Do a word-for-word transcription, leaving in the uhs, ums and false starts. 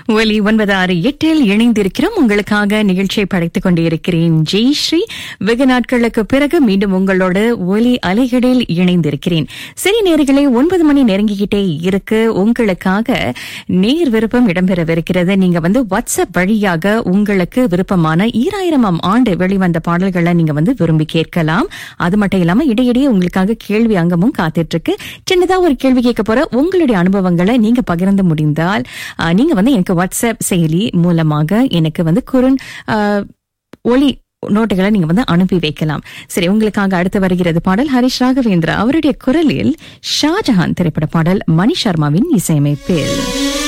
ஒலி ஒன்பது ஆறு எட்டில் இணைந்திருக்கிறோம். உங்களுக்காக நிகழ்ச்சியை படைத்துக் கொண்டிருக்கிறேன் ஜெய்ஸ்ரீ. வெகு நாட்களுக்கு பிறகு மீண்டும் உங்களோட ஒலி அலைகளில் இணைந்திருக்கிறேன். சரி நேயர்களே, ஒன்பது மணி நெருங்கிக்கிட்டே இருக்கு. உங்களுக்காக நேர் விருப்பம் இடம்பெறவிருக்கிறது. நீங்க வந்து வாட்ஸ்அப் வழியாக உங்களுக்கு விருப்பமான ஈராயிரமாம் ஆண்டு வெளிவந்த பாடல்களை நீங்க வந்து விரும்பி கேட்கலாம். அது மட்டும் இல்லாம இடையிடையே உங்களுக்காக கேள்வி அங்கமும் காத்துட்டு இருக்கு. சின்னதா ஒரு கேள்வி கேட்க போற, உங்களுடைய அனுபவங்களை நீங்க பகிர்ந்து முடிந்தால் நீங்க வந்து எனக்கு வாட்ஸ்அப் செயலி மூலமாக எனக்கு வந்து குறுன் ஒலி நோட்டுகளை நீங்க வந்து அனுப்பி வைக்கலாம். சரி, உங்களுக்காக அடுத்து வருகிறது பாடல் ஹரிஷ் ராகவேந்திரா அவருடைய குரலில் ஷாஜஹான் திரைப்பட பாடல் மணி சர்மாவின் இசையமைப்பில்.